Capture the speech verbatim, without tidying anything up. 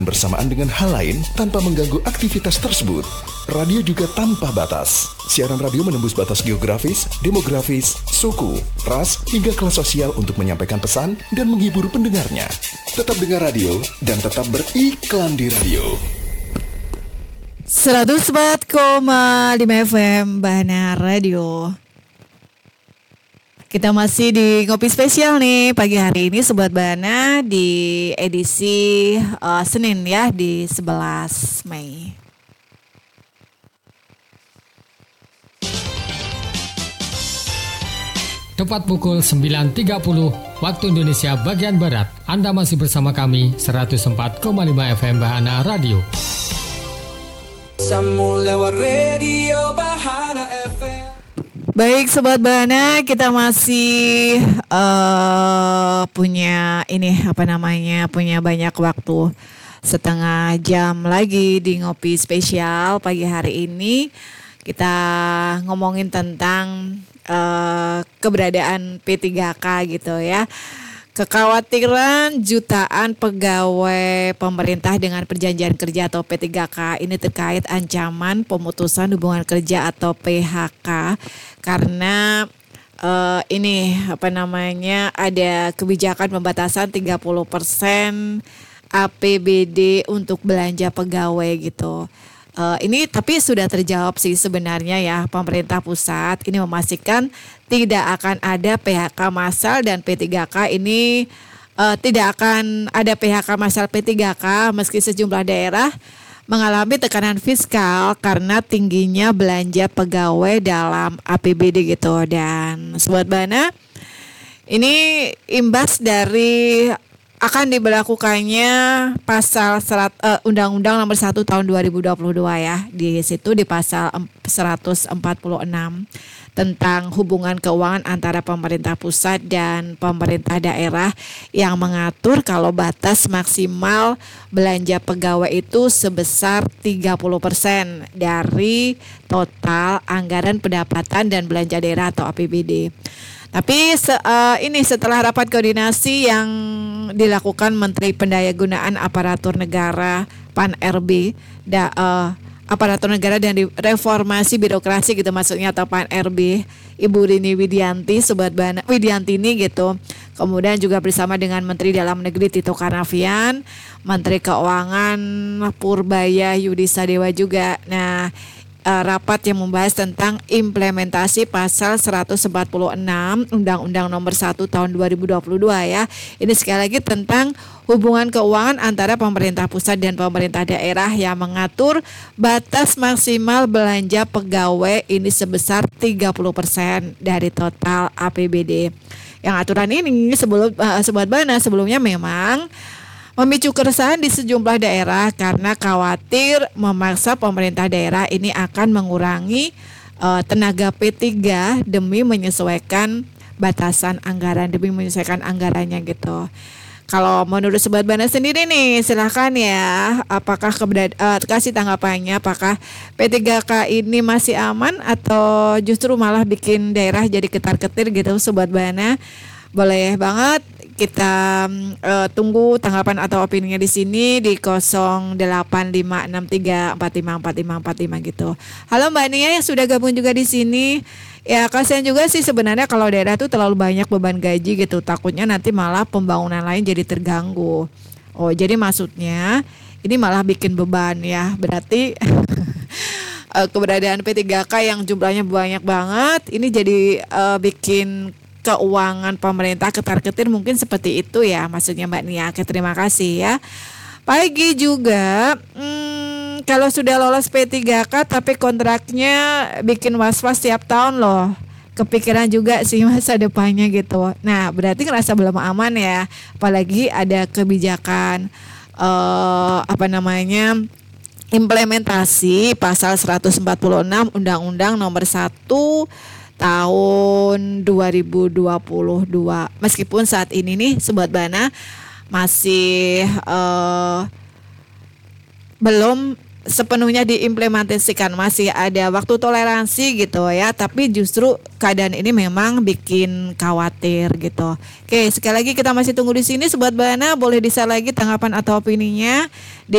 bersamaan dengan hal lain tanpa mengganggu aktivitas tersebut. Radio juga tanpa batas. Siaran radio menembus batas geografis, demografis, suku, ras, hingga kelas sosial untuk menyampaikan pesan dan menghibur pendengarnya. Tetap dengar radio dan tetap beriklan di radio. seratus empat koma lima F M Bahana Radio. Kita masih di Ngopi Spesial nih pagi hari ini Sobat Bahana di edisi uh, Senin ya di sebelas Mei. Tepat pukul sembilan tiga puluh waktu Indonesia bagian Barat. Anda masih bersama kami seratus empat koma lima F M Bahana Radio. Baik Sobat Bahana, kita masih uh, punya ini apa namanya punya banyak waktu setengah jam lagi di Ngopi Spesial pagi hari ini. Kita ngomongin tentang uh, keberadaan P tiga K gitu ya. Kekhawatiran jutaan pegawai pemerintah dengan perjanjian kerja atau P tiga K ini terkait ancaman pemutusan hubungan kerja atau P H K karena uh, ini apa namanya ada kebijakan pembatasan tiga puluh persen A P B D untuk belanja pegawai gitu. Uh, ini tapi sudah terjawab sih sebenarnya ya, pemerintah pusat ini memastikan tidak akan ada P H K massal dan P tiga K ini uh, tidak akan ada P H K massal P tiga K meski sejumlah daerah mengalami tekanan fiskal karena tingginya belanja pegawai dalam A P B D gitu. Dan Sobat Bahana, ini imbas dari akan diberlakukannya pasal serat, uh, Undang-Undang Nomor satu Tahun dua ribu dua puluh dua ya. Di situ di pasal seratus empat puluh enam tentang hubungan keuangan antara pemerintah pusat dan pemerintah daerah yang mengatur kalau batas maksimal belanja pegawai itu sebesar tiga puluh persen dari total anggaran pendapatan dan belanja daerah atau A P B D. Tapi se, uh, ini setelah rapat koordinasi yang dilakukan Menteri Pendayagunaan Aparatur Negara P A N R B, da, uh, Aparatur Negara dan Reformasi Birokrasi gitu maksudnya atau P A N R B, Ibu Rini Widianti, Sobat Bahana, Widiantini gitu. Kemudian juga bersama dengan Menteri Dalam Negeri Tito Karnavian, Menteri Keuangan Purbaya Yudi Sadewa juga. Nah, Uh, rapat yang membahas tentang implementasi pasal seratus empat puluh enam Undang-Undang Nomor satu Tahun dua ribu dua puluh dua ya. Ini sekali lagi tentang hubungan keuangan antara pemerintah pusat dan pemerintah daerah yang mengatur batas maksimal belanja pegawai ini sebesar tiga puluh persen dari total A P B D. Yang aturan ini sebelum uh, Sobat Bahana sebelumnya memang memicu keresahan di sejumlah daerah karena khawatir memaksa pemerintah daerah ini akan mengurangi uh, tenaga P tiga demi menyesuaikan batasan anggaran, demi menyesuaikan anggarannya gitu. Kalau menurut Sobat Bahana sendiri nih, silahkan ya, apakah keberad- uh, kasih tanggapannya, apakah P tiga K ini masih aman atau justru malah bikin daerah jadi ketar-ketir gitu Sobat Bahana? Boleh banget kita uh, tunggu tanggapan atau opininya di sini di nol delapan lima enam tiga empat lima empat lima empat lima gitu. Halo Mbak Nia yang sudah gabung juga di sini. Ya kasihan juga sih sebenarnya kalau daerah tuh terlalu banyak beban gaji gitu. Takutnya nanti malah pembangunan lain jadi terganggu. Oh jadi maksudnya ini malah bikin beban ya. Berarti keberadaan P tiga K yang jumlahnya banyak banget ini jadi uh, bikin keuangan pemerintah ketar-ketir mungkin seperti itu ya maksudnya Mbak Nia. Oke, terima kasih ya. Pagi juga hmm, kalau sudah lolos P tiga K tapi kontraknya bikin was-was tiap tahun loh. Kepikiran juga sih masa depannya gitu. Nah berarti ngerasa belum aman ya. Apalagi ada kebijakan uh, apa namanya implementasi pasal seratus empat puluh enam Undang-Undang Nomor satu Tahun dua ribu dua puluh dua. Meskipun saat ini nih Sobat Bahana masih uh, belum sepenuhnya diimplementasikan, masih ada waktu toleransi gitu ya, tapi justru keadaan ini memang bikin khawatir gitu. Oke, sekali lagi kita masih tunggu di sini Sobat Bahana, boleh di-share lagi tanggapan atau opininya di